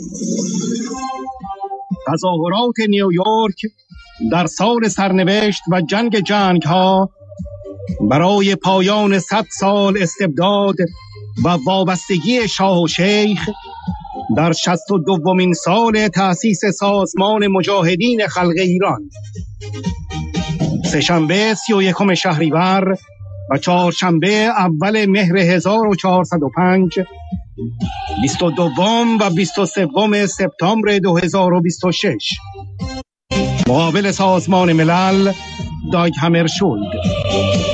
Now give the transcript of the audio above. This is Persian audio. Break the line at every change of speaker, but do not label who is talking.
تظاهرات نیویورک در سال سرنوشت و جنگ ها برای پایان 100 سال استبداد و وابستگی شاه و شیخ در 62مین سال تأسیس سازمان مجاهدین خلق ایران، سه‌شنبه 31 شهریور و چهارشنبه اول مهر 1405، 22 و 23 سپتامبر 2026. مقابل سازمان ملل داگ همرشولد.